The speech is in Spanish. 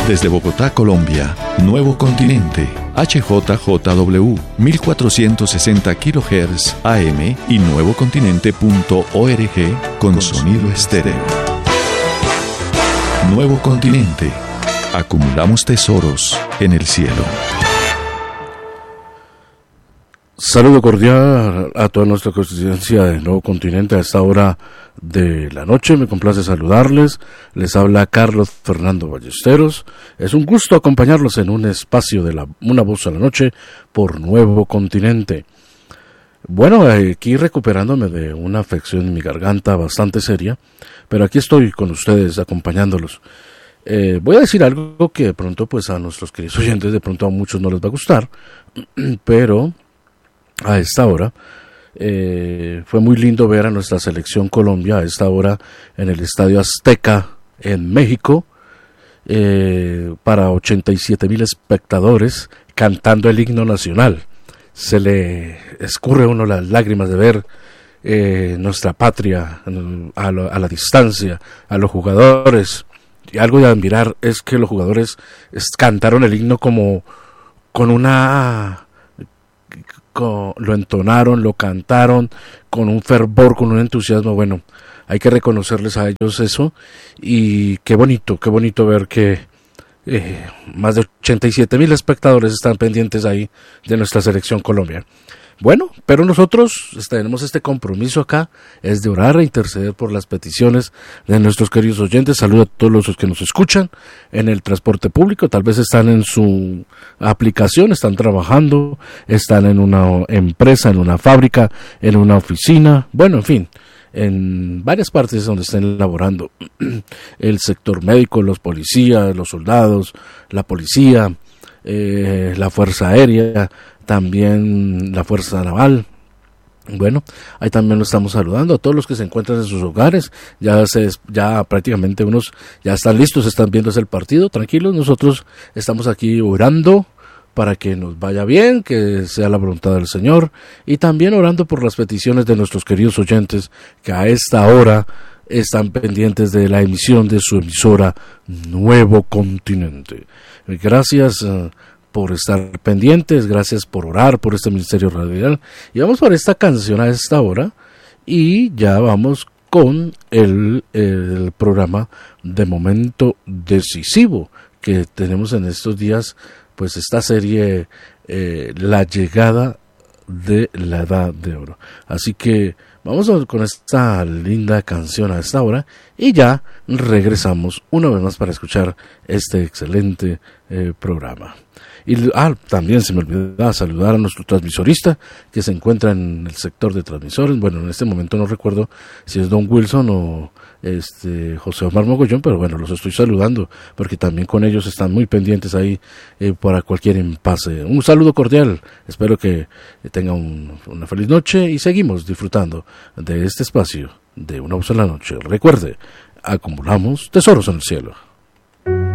Desde Bogotá, Colombia, Nuevo Continente, HJJW, 1460 kHz AM y nuevocontinente.org con sonido estéreo. Nuevo Continente. Acumulamos tesoros en el cielo. Saludo cordial a toda nuestra constituencia de Nuevo Continente a esta hora de la noche. Me complace saludarles. Les habla Carlos Fernando Ballesteros. Es un gusto acompañarlos en un espacio de Una Voz a la Noche por Nuevo Continente. Bueno, aquí recuperándome de una afección en mi garganta bastante seria, pero aquí estoy con ustedes acompañándolos. Voy a decir algo que de pronto pues a nuestros queridos oyentes de pronto a muchos no les va a gustar, pero a esta hora fue muy lindo ver a nuestra selección Colombia a esta hora en el Estadio Azteca en México para 87,000 espectadores cantando el himno nacional. Se le escurre a uno las lágrimas de ver nuestra patria a la distancia, a los jugadores. Y algo de admirar es que los jugadores cantaron el himno como con lo entonaron, lo cantaron con un fervor, con un entusiasmo. Bueno, hay que reconocerles a ellos eso, y qué bonito ver que más de 87,000 espectadores están pendientes ahí de nuestra selección Colombia. Bueno, pero nosotros tenemos este compromiso acá, es de orar e interceder por las peticiones de nuestros queridos oyentes. Saludo a todos los que nos escuchan en el transporte público, tal vez están en su aplicación, están trabajando, están en una empresa, en una fábrica, en una oficina, bueno, en fin, en varias partes donde estén laborando. El sector médico, los policías, los soldados, la policía, la fuerza aérea, también la fuerza naval. Bueno, ahí también lo estamos saludando a todos los que se encuentran en sus hogares. Ya prácticamente unos ya están listos, están viendo el partido, tranquilos. Nosotros estamos aquí orando para que nos vaya bien, que sea la voluntad del Señor, y también orando por las peticiones de nuestros queridos oyentes que a esta hora están pendientes de la emisión de su emisora Nuevo Continente. Gracias por estar pendientes, gracias por orar por este ministerio radial, y vamos por esta canción a esta hora, y ya vamos con el programa de momento decisivo que tenemos en estos días, pues esta serie La Llegada de la Edad de Oro. Así que vamos con esta linda canción a esta hora y ya regresamos una vez más para escuchar este excelente programa. Y también se me olvidaba saludar a nuestro transmisorista que se encuentra en el sector de transmisores. Bueno, en este momento no recuerdo si es Don Wilson o José Omar Mogollón, pero bueno, los estoy saludando porque también con ellos están muy pendientes ahí para cualquier impasse. Un saludo cordial, espero que tengan una feliz noche y seguimos disfrutando de este espacio de Una Voz en la Noche. Recuerde, acumulamos tesoros en el cielo.